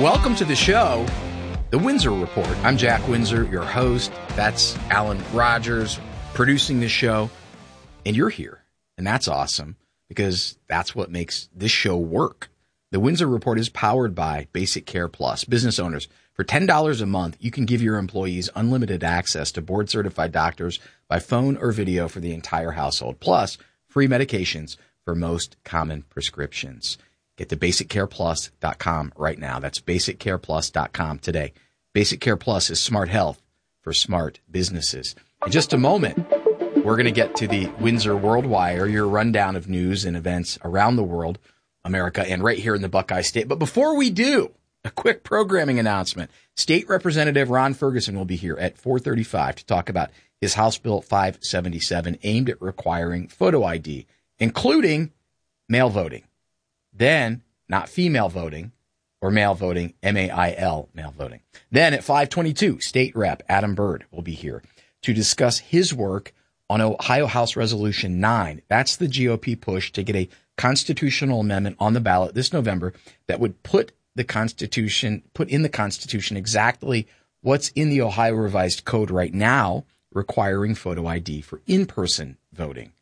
Welcome to the show, The Windsor Report. I'm Jack Windsor, your host. That's Alan Rogers producing the show. And you're here. And that's awesome because that's what makes this show work. The Windsor Report is powered by Basic Care Plus. Business owners, for $10 a month, you can give your employees unlimited access to board-certified doctors by phone or video for the entire household, plus free medications for most common prescriptions. Get to BasicCarePlus.com right now. That's BasicCarePlus.com today. Basic Care Plus is smart health for smart businesses. In just a moment, we're going to get to the Windsor World Wire, your rundown of news and events around the world, America, and right here in the Buckeye State. But before we do, a quick programming announcement. State Representative Ron Ferguson will be here at 4:35 to talk about his House Bill 577 aimed at requiring photo ID, including mail voting. Then, not female voting or male voting, M-A-I-L, male voting. Then at 5:22, State Rep Adam Byrd will be here to discuss his work on Ohio House Resolution 9. That's the GOP push to get a constitutional amendment on the ballot this November that would put in the Constitution exactly what's in the Ohio Revised Code right now, requiring photo ID for in-person voting.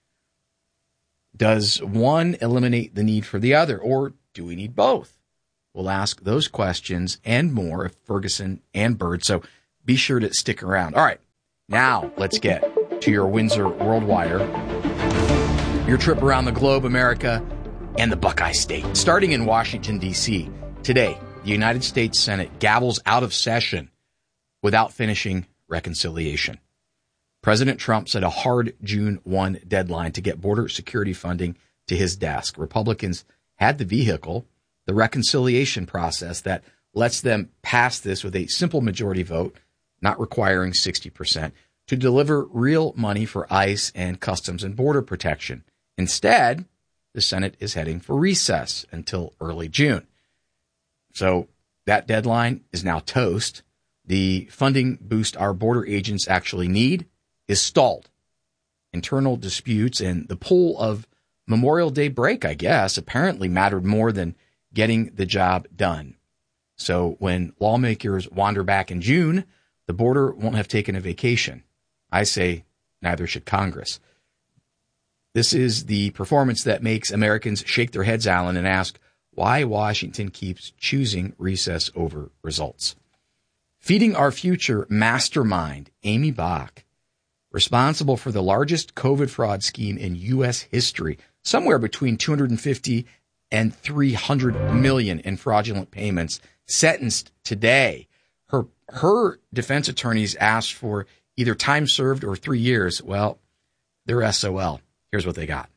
Does one eliminate the need for the other, or do we need both? We'll ask those questions and more of Ferguson and Byrd, so be sure to stick around. All right, now let's get to your Windsor World Wire, your trip around the globe, America, and the Buckeye State. Starting in Washington, D.C., today, the United States Senate gavels out of session without finishing reconciliation. President Trump set a hard June 1 deadline to get border security funding to his desk. Republicans had the vehicle, the reconciliation process that lets them pass this with a simple majority vote, not requiring 60%, to deliver real money for ICE and Customs and Border Protection. Instead, the Senate is heading for recess until early June. So that deadline is now toast. The funding boost our border agents actually need is stalled. Internal disputes and the pull of Memorial Day break, I guess, apparently mattered more than getting the job done. So when lawmakers wander back in June, the border won't have taken a vacation. I say neither should Congress. This is the performance that makes Americans shake their heads, Alan, and ask why Washington keeps choosing recess over results. Feeding Our Future mastermind Amy Bach, responsible for the largest COVID fraud scheme in U.S. history, somewhere between 250 and 300 million in fraudulent payments, sentenced today. Her defense attorneys asked for either time served or 3 years. Well, they're SOL. Here's what they got.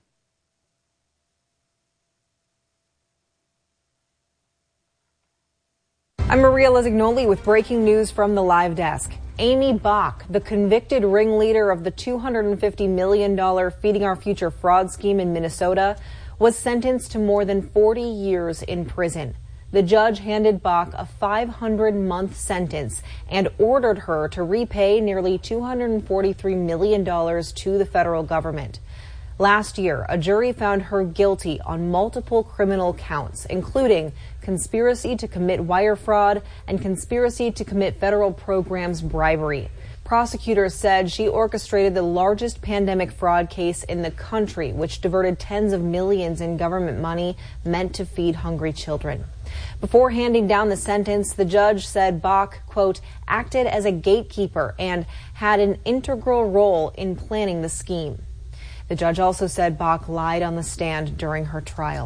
I'm Maria Lesignoli with breaking news from the live desk. Amy Bach, the convicted ringleader of the $250 million Feeding Our Future fraud scheme in Minnesota, was sentenced to more than 40 years in prison. The judge handed Bach a 500-month sentence and ordered her to repay nearly $243 million to the federal government. Last year, a jury found her guilty on multiple criminal counts, including conspiracy to commit wire fraud and conspiracy to commit federal programs bribery. Prosecutors said she orchestrated the largest pandemic fraud case in the country, which diverted tens of millions in government money meant to feed hungry children. Before handing down the sentence, the judge said Bach, quote, acted as a gatekeeper and had an integral role in planning the scheme. The judge also said Bach lied on the stand during her trial.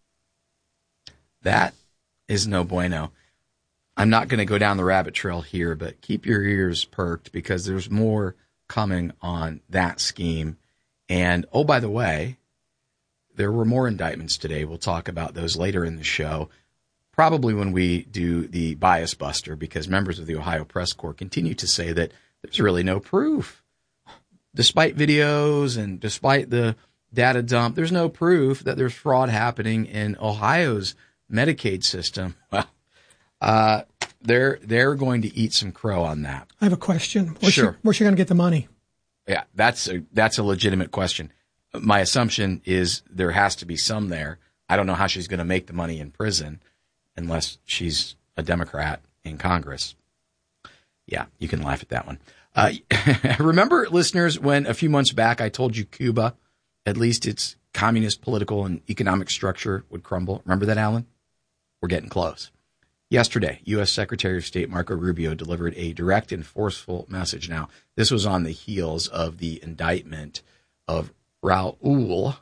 That is no bueno. I'm not going to go down the rabbit trail here, but keep your ears perked because there's more coming on that scheme. And, oh, by the way, there were more indictments today. We'll talk about those later in the show, probably when we do the bias buster, because members of the Ohio Press Corps continue to say that there's really no proof. Despite videos and despite the data dump, there's no proof that there's fraud happening in Ohio's Medicaid system. Well, they're going to eat some crow on that. I have a question. Where's she going to get the money? Yeah, that's a legitimate question. My assumption is there has to be some there. I don't know how she's going to make the money in prison unless she's a Democrat in Congress. Yeah, you can laugh at that one. Remember, listeners, when a few months back I told you Cuba, at least its communist political and economic structure would crumble? Remember that, Alan? We're getting close. Yesterday, U.S. Secretary of State Marco Rubio delivered a direct and forceful message. Now, this was on the heels of the indictment of Raul,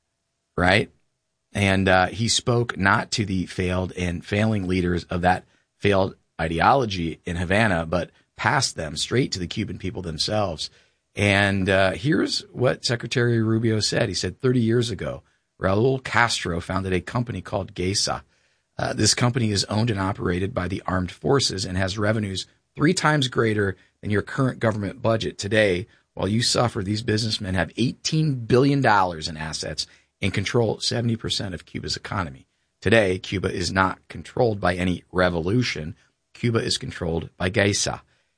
right? And he spoke not to the failed and failing leaders of that failed ideology in Havana, but past them, straight to the Cuban people themselves. And here's what Secretary Rubio said. He said 30 years ago, Raul Castro founded a company called GESA. This company is owned and operated by the armed forces and has revenues 3 times greater than your current government budget. Today, while you suffer, these businessmen have $18 billion in assets and control 70% of Cuba's economy. Today, Cuba is not controlled by any revolution. Cuba is controlled by GESA,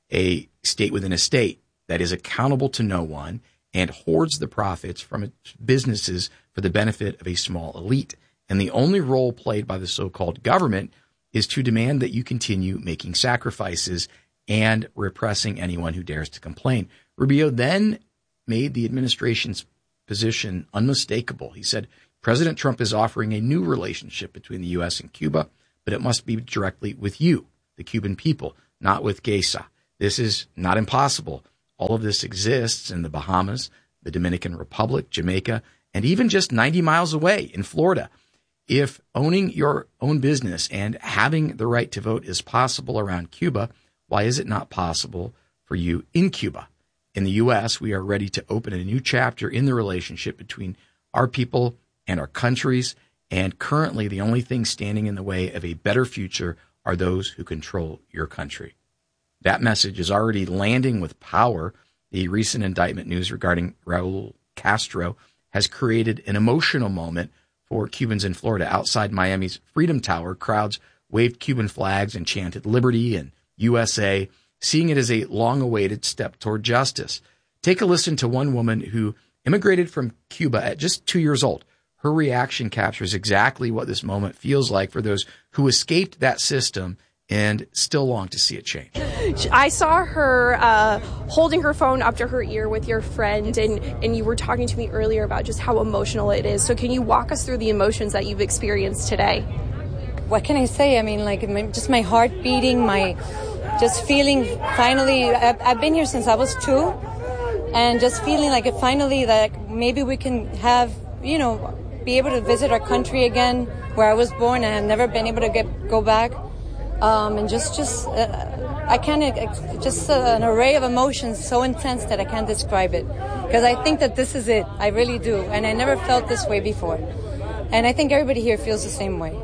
a state within a state that is accountable to no one and hoards the profits from its businesses for the benefit of a small elite. And the only role played by the so-called government is to demand that you continue making sacrifices and repressing anyone who dares to complain. Rubio then made the administration's position unmistakable. He said, President Trump is offering a new relationship between the U.S. and Cuba, but it must be directly with you, the Cuban people, not with GESA. This is not impossible. All of this exists in the Bahamas, the Dominican Republic, Jamaica, and even just 90 miles away in Florida. If owning your own business and having the right to vote is possible around Cuba, why is it not possible for you in Cuba? In the U.S., we are ready to open a new chapter in the relationship between our people and our countries, and currently the only thing standing in the way of a better future are those who control your country. That message is already landing with power. The recent indictment news regarding Raul Castro has created an emotional moment for Cubans in Florida. Outside Miami's Freedom Tower, crowds waved Cuban flags and chanted liberty and USA, seeing it as a long-awaited step toward justice. Take a listen to one woman who immigrated from Cuba at just 2 years old. Her reaction captures exactly what this moment feels like for those who escaped that system and still long to see it change. I saw her holding her phone up to her ear with your friend, and you were talking to me earlier about just how emotional it is. So can you walk us through the emotions that you've experienced today? What can I say? I mean, just my heart beating, just feeling finally, I've been here since I was 2, and just feeling like it finally, that maybe we can have, be able to visit our country again, where I was born, and I've never been able to go back. And I can't, just an array of emotions so intense that I can't describe it. Because I think that this is it. I really do. And I never felt this way before. And I think everybody here feels the same way,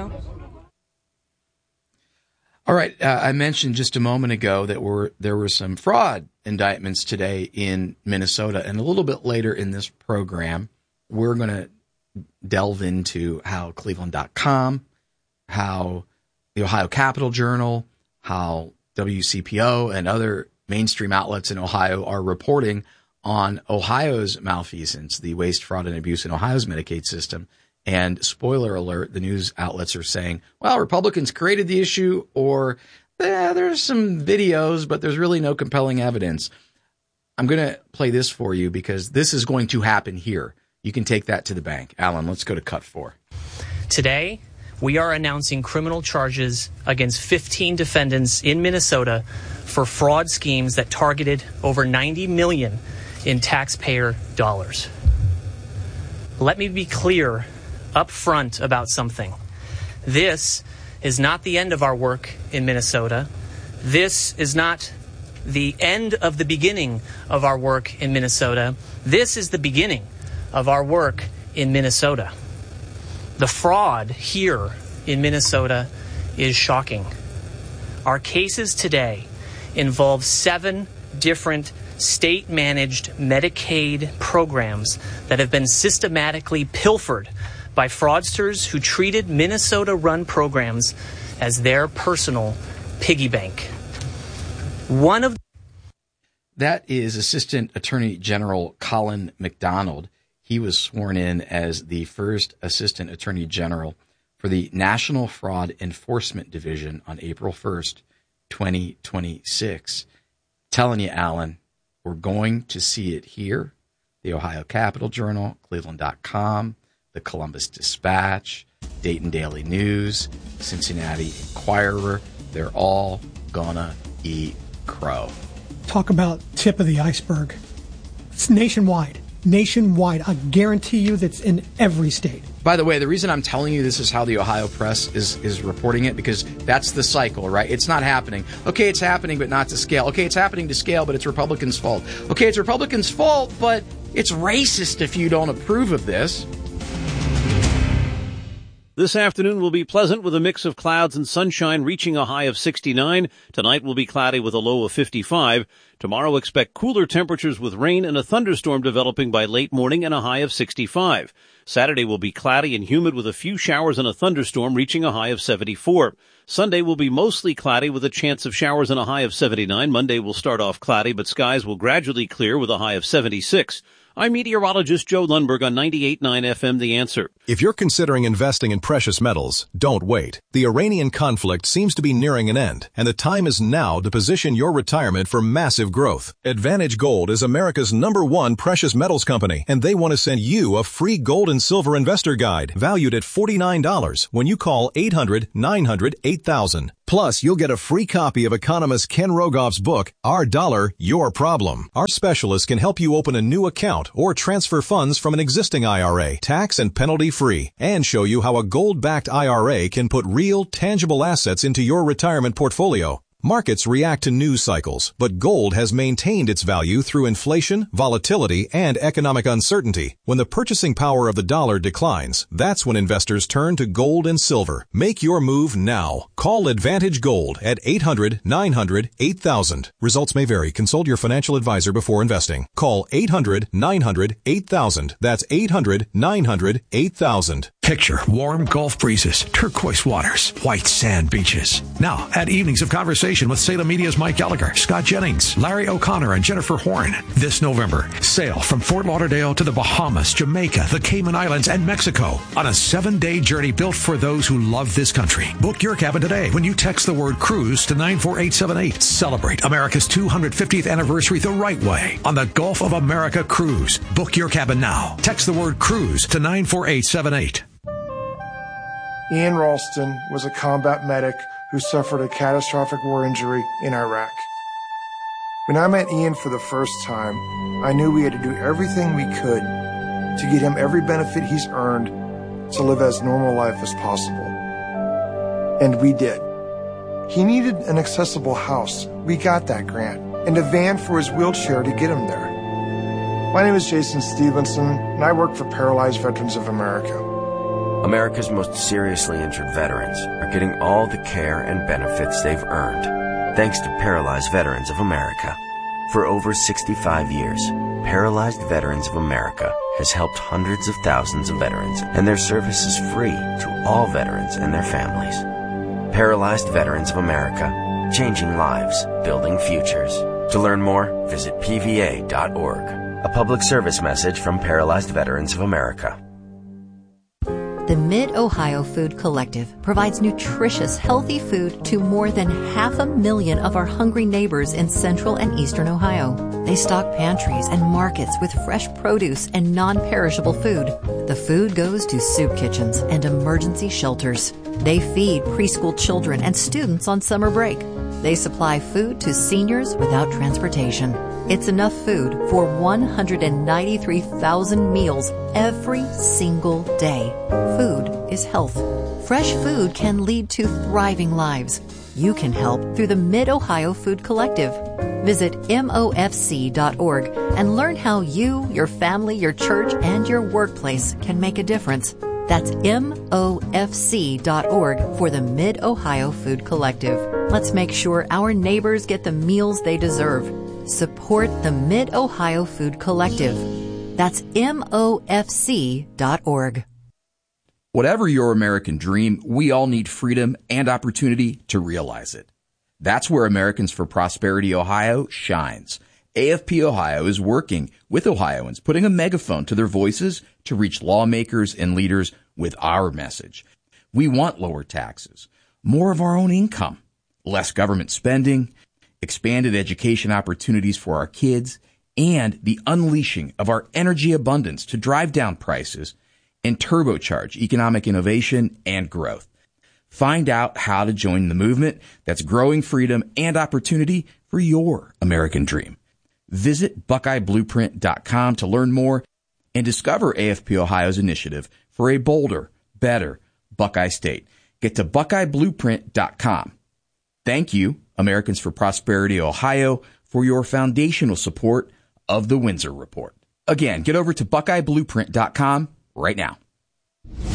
All right. I mentioned just a moment ago that there were some fraud indictments today in Minnesota. And a little bit later in this program, we're going to delve into how Cleveland.com, how the Ohio Capital Journal, how WCPO and other mainstream outlets in Ohio are reporting on Ohio's malfeasance, the waste, fraud, and abuse in Ohio's Medicaid system. And spoiler alert, the news outlets are saying, well, Republicans created the issue, or there's some videos, but there's really no compelling evidence. I'm going to play this for you because this is going to happen here. You can take that to the bank. Alan, let's go to cut 4. Today, we are announcing criminal charges against 15 defendants in Minnesota for fraud schemes that targeted over $90 million in taxpayer dollars. Let me be clear up front about something. This is not the end of our work in Minnesota. This is not the end of the beginning of our work in Minnesota. This is the beginning of our work in Minnesota. The fraud here in Minnesota is shocking. Our cases today involve 7 different state-managed Medicaid programs that have been systematically pilfered by fraudsters who treated Minnesota-run programs as their personal piggy bank. That is Assistant Attorney General Colin McDonald. He was sworn in as the first Assistant Attorney General for the National Fraud Enforcement Division on April 1st, 2026. Telling you, Alan, we're going to see it here. The Ohio Capital Journal, Cleveland.com, the Columbus Dispatch, Dayton Daily News, Cincinnati Enquirer. They're all gonna eat crow. Talk about tip of the iceberg. It's nationwide. Nationwide. I guarantee you that's in every state. By the way, the reason I'm telling you this is how the Ohio press is reporting it, because that's the cycle, right? It's not happening. Okay, it's happening, but not to scale. Okay, it's happening to scale, but it's Republicans' fault. Okay, it's Republicans' fault, but it's racist if you don't approve of this. This afternoon will be pleasant with a mix of clouds and sunshine, reaching a high of 69. Tonight will be cloudy with a low of 55. Tomorrow expect cooler temperatures with rain and a thunderstorm developing by late morning and a high of 65. Saturday will be cloudy and humid with a few showers and a thunderstorm, reaching a high of 74. Sunday will be mostly cloudy with a chance of showers and a high of 79. Monday will start off cloudy, but skies will gradually clear with a high of 76. I'm meteorologist Joe Lundberg on 98.9 FM The Answer. If you're considering investing in precious metals, don't wait. The Iranian conflict seems to be nearing an end, and the time is now to position your retirement for massive growth. Advantage Gold is America's #1 precious metals company, and they want to send you a free gold and silver investor guide valued at $49 when you call 800-900-8000. Plus, you'll get a free copy of economist Ken Rogoff's book, Our Dollar, Your Problem. Our specialists can help you open a new account or transfer funds from an existing IRA, tax and penalty free, and show you how a gold-backed IRA can put real, tangible assets into your retirement portfolio. Markets react to news cycles, but gold has maintained its value through inflation, volatility, and economic uncertainty. When the purchasing power of the dollar declines, that's when investors turn to gold and silver. Make your move now. Call Advantage Gold at 800-900-8000. Results may vary. Consult your financial advisor before investing. Call 800-900-8000. That's 800-900-8000. Picture warm Gulf breezes, turquoise waters, white sand beaches. Now, at Evenings of Conversation with Salem Media's Mike Gallagher, Scott Jennings, Larry O'Connor, and Jennifer Horn. This November, sail from Fort Lauderdale to the Bahamas, Jamaica, the Cayman Islands, and Mexico on a 7-day journey built for those who love this country. Book your cabin today when you text the word cruise to 94878. Celebrate America's 250th anniversary the right way on the Gulf of America Cruise. Book your cabin now. Text the word cruise to 94878. Ian Ralston was a combat medic who suffered a catastrophic war injury in Iraq. When I met Ian for the first time, I knew we had to do everything we could to get him every benefit he's earned to live as normal life as possible. And we did. He needed an accessible house. We got that grant. And a van for his wheelchair to get him there. My name is Jason Stevenson, and I work for Paralyzed Veterans of America. America's most seriously injured veterans are getting all the care and benefits they've earned, thanks to Paralyzed Veterans of America. For over 65 years, Paralyzed Veterans of America has helped hundreds of thousands of veterans, and their service is free to all veterans and their families. Paralyzed Veterans of America, changing lives, building futures. To learn more, visit pva.org. A public service message from Paralyzed Veterans of America. The Mid-Ohio Food Collective provides nutritious, healthy food to more than 500,000 of our hungry neighbors in central and eastern Ohio. They stock pantries and markets with fresh produce and non-perishable food. The food goes to soup kitchens and emergency shelters. They feed preschool children and students on summer break. They supply food to seniors without transportation. It's enough food for 193,000 meals every single day. Food is health. Fresh food can lead to thriving lives. You can help through the Mid-Ohio Food Collective. Visit MOFC.org and learn how you, your family, your church, and your workplace can make a difference. That's MOFC.org for the Mid-Ohio Food Collective. Let's make sure our neighbors get the meals they deserve. Support the Mid-Ohio Food Collective. That's MOFC.org. Whatever your American dream, we all need freedom and opportunity to realize it. That's where Americans for Prosperity Ohio shines. AFP Ohio is working with Ohioans, putting a megaphone to their voices to reach lawmakers and leaders with our message. We want lower taxes, more of our own income, less government spending, expanded education opportunities for our kids, and the unleashing of our energy abundance to drive down prices and turbocharge economic innovation and growth. Find out how to join the movement that's growing freedom and opportunity for your American dream. Visit BuckeyeBlueprint.com to learn more and discover AFP Ohio's initiative for a bolder, better Buckeye State. Get to BuckeyeBlueprint.com. Thank you, Americans for Prosperity Ohio, for your foundational support of the Windsor Report. Again, get over to BuckeyeBlueprint.com right now.